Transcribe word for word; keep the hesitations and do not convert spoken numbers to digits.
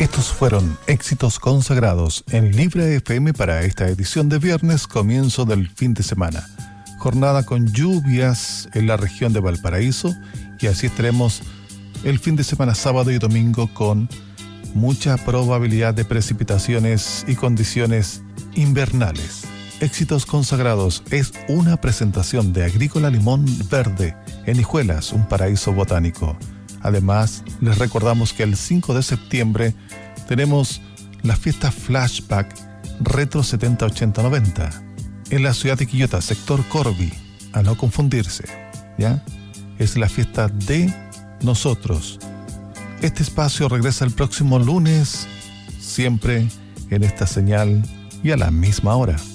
Estos fueron éxitos consagrados en Libre F M para esta edición de viernes, comienzo del fin de semana. Jornada con lluvias en la región de Valparaíso y así estaremos el fin de semana sábado y domingo con mucha probabilidad de precipitaciones y condiciones invernales. Éxitos consagrados es una presentación de Agrícola Limón Verde en Hijuelas, un paraíso botánico. Además, les recordamos que el cinco de septiembre tenemos la fiesta Flashback Retro setenta, ochenta, noventa en la ciudad de Quillota, sector Corby, a no confundirse, ¿ya? Es la fiesta de nosotros. Este espacio regresa el próximo lunes, siempre en esta señal y a la misma hora.